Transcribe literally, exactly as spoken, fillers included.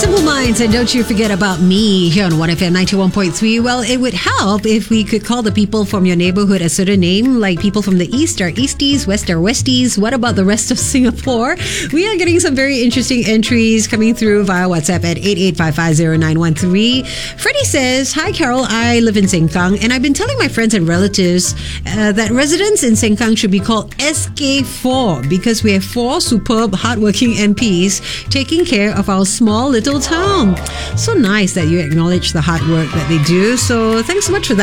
Simple Minds, and don't you forget about me here on one F M ninety-one point three. Well, it would help if we could call the people from your neighborhood a certain name, like people from the East are Easties, West are Westies. What about the rest of Singapore? We are getting some very interesting entries coming through via WhatsApp at eight eight five five zero nine one three. Freddie says, "Hi Carol, I live in Sengkang and I've been telling my friends and relatives uh, that residents in Sengkang should be called S K four because we have four superb, hardworking M Ps taking care of our small little town." So nice that you acknowledge the hard work that they do. So thanks so much for that.